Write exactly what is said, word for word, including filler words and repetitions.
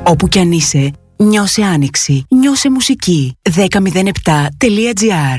Όπου κι αν είσαι, νιώσε άνοιξη, νιώσε μουσική. δέκα μηδέν επτά τελεία τζι άρ.